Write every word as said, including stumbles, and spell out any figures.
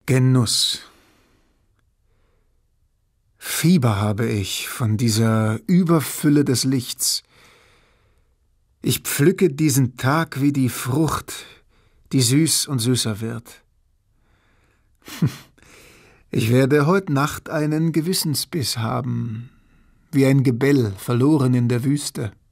Genuss. Fieber habe ich von dieser Überfülle des Lichts. Ich pflücke diesen Tag wie die Frucht, die süß und süßer wird. Ich werde heut Nacht einen Gewissensbiss haben, wie ein Gebell verloren in der Wüste.